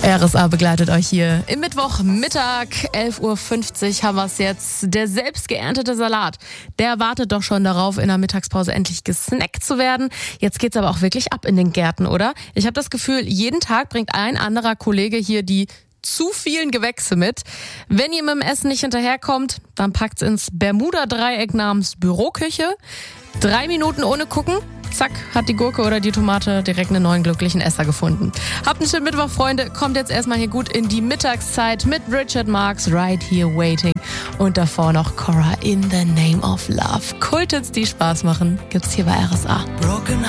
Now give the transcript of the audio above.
RSA begleitet euch hier im Mittwochmittag, 11.50 Uhr haben wir es jetzt. Der selbst geerntete Salat, der wartet doch schon darauf, in der Mittagspause endlich gesnackt zu werden. Jetzt geht's aber auch wirklich ab in den Gärten, oder? Ich habe das Gefühl, jeden Tag bringt ein anderer Kollege hier die zu vielen Gewächse mit. Wenn ihr mit dem Essen nicht hinterherkommt, dann packt's ins Bermuda-Dreieck namens Büroküche. 3 Minuten ohne gucken. Zack, hat die Gurke oder die Tomate direkt einen neuen glücklichen Esser gefunden. Habt einen schönen Mittwoch, Freunde. Kommt jetzt erstmal hier gut in die Mittagszeit mit Richard Marx, Right Here Waiting. Und davor noch Cora, In the Name of Love. Kulthits, die Spaß machen, gibt's hier bei RSA.